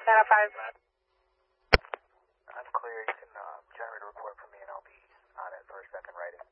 905. I'm clear. You can generate a report for me and I'll be on it for a second writing.